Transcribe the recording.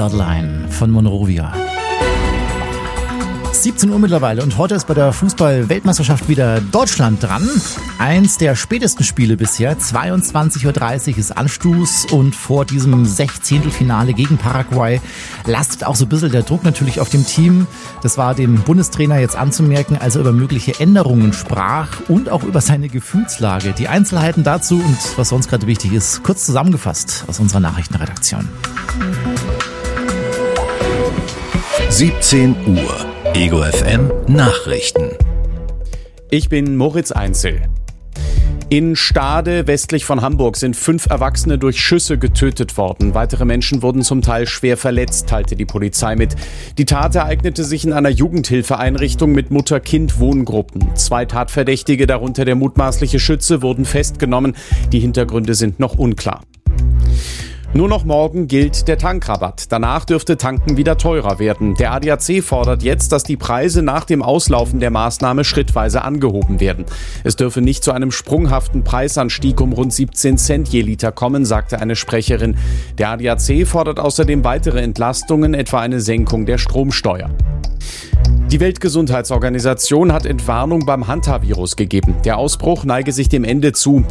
Bloodline von Monrovia. 17 Uhr mittlerweile und heute ist bei der Fußball-Weltmeisterschaft wieder Deutschland dran. Eins der spätesten Spiele bisher, 22.30 Uhr ist Anstoß und vor diesem 16. gegen Paraguay lastet auch so ein bisschen der Druck natürlich auf dem Team. Das war dem Bundestrainer jetzt anzumerken, als er über mögliche Änderungen sprach und auch über seine Gefühlslage. Die Einzelheiten dazu und was sonst gerade wichtig ist, kurz zusammengefasst aus unserer Nachrichtenredaktion. 17 Uhr. Ego FM Nachrichten. Ich bin Moritz Einzel. In Stade, westlich von Hamburg, sind 5 Erwachsene durch Schüsse getötet worden. Weitere Menschen wurden zum Teil schwer verletzt, teilte die Polizei mit. Die Tat ereignete sich in einer Jugendhilfeeinrichtung mit Mutter-Kind-Wohngruppen. 2 Tatverdächtige, darunter der mutmaßliche Schütze, wurden festgenommen. Die Hintergründe sind noch unklar. Nur noch morgen gilt der Tankrabatt. Danach dürfte Tanken wieder teurer werden. Der ADAC fordert jetzt, dass die Preise nach dem Auslaufen der Maßnahme schrittweise angehoben werden. Es dürfe nicht zu einem sprunghaften Preisanstieg um rund 17 Cent je Liter kommen, sagte eine Sprecherin. Der ADAC fordert außerdem weitere Entlastungen, etwa eine Senkung der Stromsteuer. Die Weltgesundheitsorganisation hat Entwarnung beim Hantavirus gegeben. Der Ausbruch neige sich dem Ende zu.